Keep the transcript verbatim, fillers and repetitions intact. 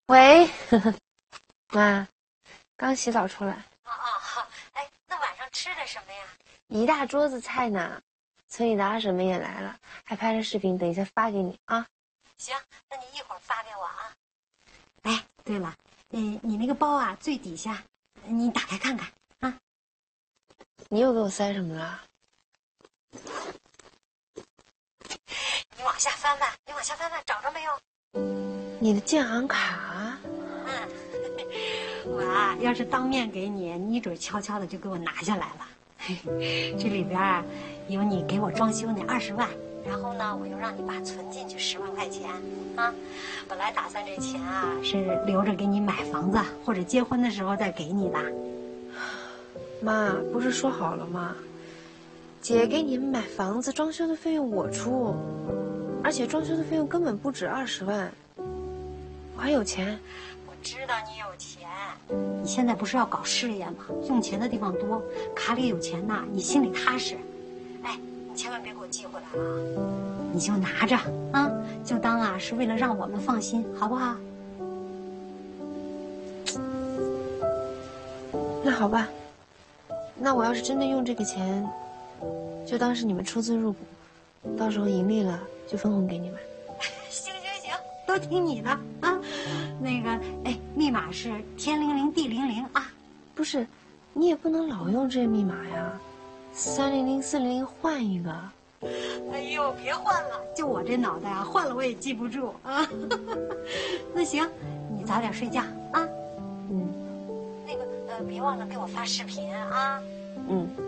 喂，妈，刚洗澡出来。 哦哦，哎，那晚上吃的什么呀？ 一大桌子菜呢，村里的二婶们也来了，还拍了视频，等一下发给你啊。 行，那你一会儿发给我啊。哎，对了，嗯，你那个包啊，最底下，你打开看看啊。 你又给我塞什么了？ 你往下翻翻，你往下翻翻，找着没有？ 你的建行卡。 嗯，我啊，要是当面给你，你一准悄悄的就给我拿下来了。这里边啊，有你给我装修那二十万，然后呢，我又让你爸存进去十万块钱啊。本来打算这钱啊是留着给你买房子或者结婚的时候再给你的。 妈，不是说好了吗？姐给你们买房子装修的费用我出，而且装修的费用根本不止二十万，我还有钱。 我知道你有钱，你现在不是要搞事业吗？用钱的地方多，卡里有钱呐，你心里踏实。哎，你千万别给我寄回来了啊！你就拿着啊，就当啊是为了让我们放心，好不好？ 那好吧，那我要是真的用这个钱，就当是你们出资入股，到时候盈利了就分红给你们。 行行行，都听你的啊。那个，哎，密码是天灵灵地灵灵啊。 不是，你也不能老用这密码呀，三零零四零零换一个。 哎呦，别换了，就我这脑袋啊，换了我也记不住啊。那行，你早点睡觉啊。 嗯， 那个呃，别忘了给我发视频啊。 嗯。